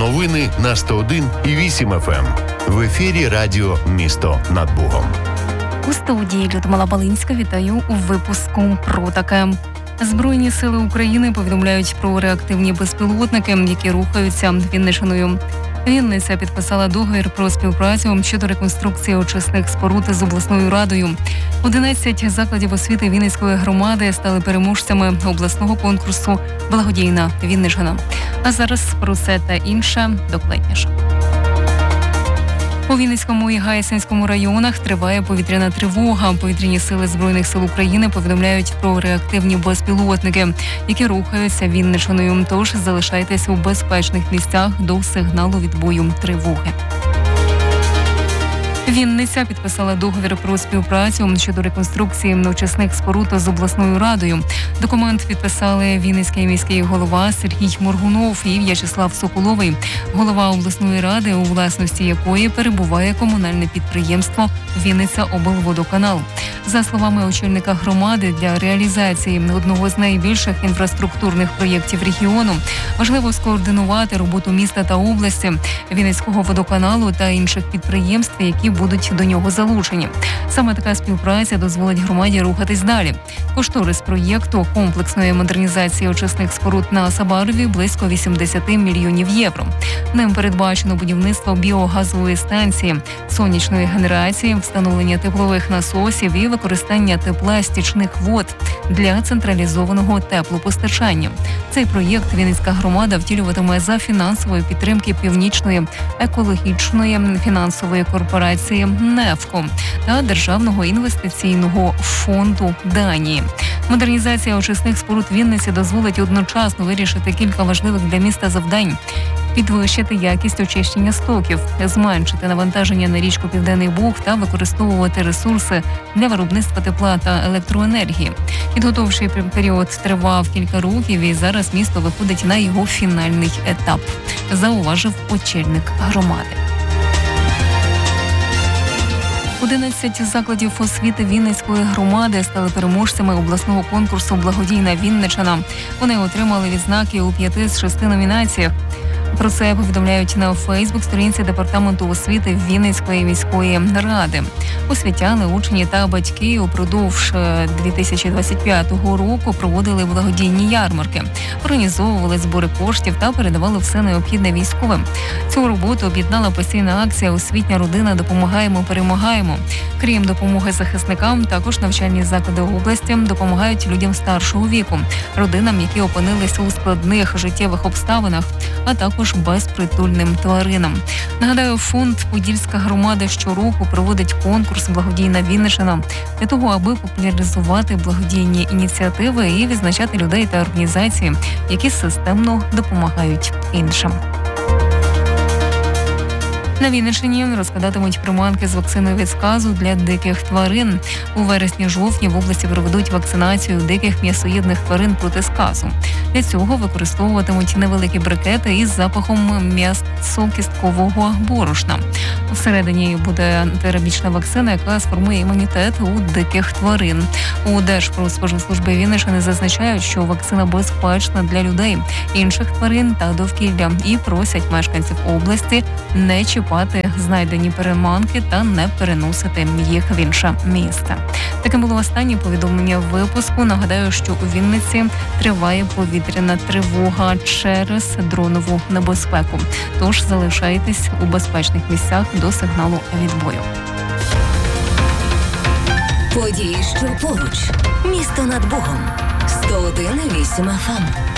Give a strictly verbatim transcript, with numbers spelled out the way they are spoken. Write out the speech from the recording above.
Новини на сто один і вісім еф ем. В ефірі радіо «Місто над Бугом». У студії Людмила Балинська. Вітаю у випуску про таке. Збройні сили України повідомляють про реактивні безпілотники, які рухаються Вінниччиною. Вінниця підписала договір про співпрацю щодо реконструкції очисних споруд з обласною радою. одинадцять закладів освіти Вінницької громади стали переможцями обласного конкурсу «Благодійна Вінниччина». А зараз про це та інше докладніше. У Вінницькому і Гайсинському районах триває повітряна тривога. Повітряні сили Збройних сил України повідомляють про реактивні безпілотники, які рухаються Вінниччиною. Тож залишайтесь у безпечних місцях до сигналу відбою тривоги. Вінниця підписала договір про співпрацю щодо реконструкції очисних споруд з обласною радою. Документ підписали Вінницький міський голова Сергій Моргунов і В'ячеслав Соколовий, голова обласної ради, у власності якої перебуває комунальне підприємство «Вінниця-облводоканал». За словами очільника громади, для реалізації одного з найбільших інфраструктурних проєктів регіону важливо скоординувати роботу міста та області, Вінницького водоканалу та інших підприємств, які будуть до нього залучені. Саме така співпраця дозволить громаді рухатись далі. Кошторис проєкту комплексної модернізації очисних споруд на Сабарові близько вісімдесят мільйонів євро. Ним передбачено будівництво біогазової станції, сонячної генерації, встановлення теплових насосів і використання тепла стічних вод для централізованого теплопостачання. Цей проєкт Вінницька громада втілюватиме за фінансової підтримки Північної екологічної фінансової корпорації «Нефко» та Державного інвестиційного фонду Данії. Модернізація очисних споруд Вінниці дозволить одночасно вирішити кілька важливих для міста завдань: підвищити якість очищення стоків, зменшити навантаження на річку Південний Буг та використовувати ресурси для виробництва тепла та електроенергії. Підготовчий період тривав кілька років, і зараз місто виходить на його фінальний етап, зауважив очільник громади. одинадцять закладів освіти Вінницької громади стали переможцями обласного конкурсу «Благодійна Вінниччина». Вони отримали відзнаки у п'яти з шести номінаціях. Про це повідомляють на Фейсбук-сторінці Департаменту освіти Вінницької міської ради. Освітяни, учні та батьки упродовж дві тисячі двадцять п'ятого року проводили благодійні ярмарки, організовували збори коштів та передавали все необхідне військовим. Цю роботу об'єднала постійна акція «Освітня родина. Допомагаємо, перемагаємо». Крім допомоги захисникам, також навчальні заклади області допомагають людям старшого віку, родинам, які опинилися у складних життєвих обставинах, а також безпритульним тваринам. Нагадаю, фонд «Подільська громада» щороку проводить конкурс «Благодійна Вінниччина» для того, аби популяризувати благодійні ініціативи і відзначати людей та організації, які системно допомагають іншим. На Вінниччині розкладатимуть приманки з вакциною від сказу для диких тварин. У вересні-жовтні в області проведуть вакцинацію диких м'ясоїдних тварин проти сказу. Для цього використовуватимуть невеликі брикети із запахом м'ясо-кісткового борошна. Всередині буде антирабічна вакцина, яка сформує імунітет у диких тварин. У Держпродспоживслужбі Вінниччини зазначають, що вакцина безпечна для людей, інших тварин та довкілля, і просять мешканців області не чіпати знайдені переманки та не переносити їх в інше місце. Таке було останнє повідомлення випуску. Нагадаю, що у Вінниці триває повітряна тривога через дронову небезпеку. Тож залишайтесь у безпечних місцях до сигналу відбою. Події, що поруч. Місто над Бугом. сто один і вісім еф ем.